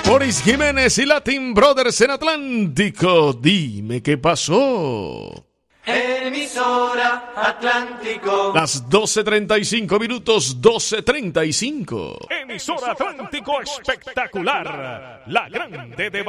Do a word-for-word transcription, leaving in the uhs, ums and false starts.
Boris Jiménez y Latin Brothers en Atlántico. Dime qué pasó. Emisora Atlántico. Las doce treinta y cinco minutos, doce treinta y cinco. Emisora Atlántico espectacular. La grande de